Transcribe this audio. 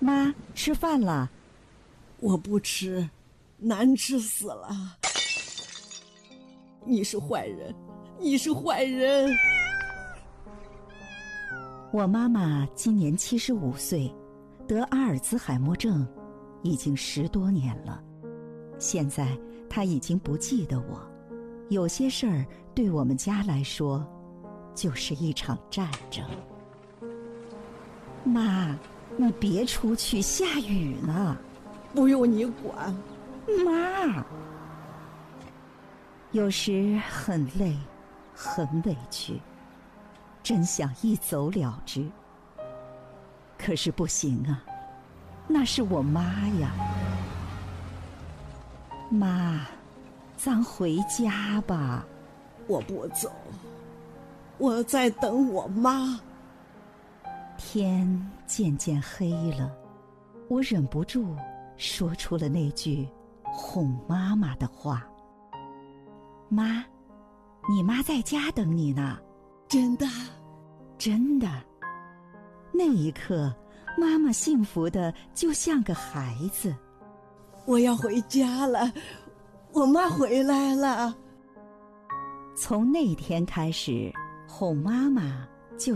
妈，吃饭了。 我不吃，难吃死了。你是坏人，你是坏人。 我妈妈今年75岁，得阿尔兹海默症，已经10多年了。现在她已经不记得我，有些事儿对我们家来说，就是一场战争。妈，你别出去，下雨呢。 不用你管。 妈，有时很累，很委屈，真想一走了之。可是不行啊，那是我妈呀。妈，咱回家吧。 我不走，我在等我妈。 天渐渐黑了，我忍不住说出了那句哄妈妈的话。妈，你妈在家等你呢。 真的？ 真的。那一刻，妈妈幸福的就像个孩子。 我要回家了，我妈回来了。 从那天开始，哄妈妈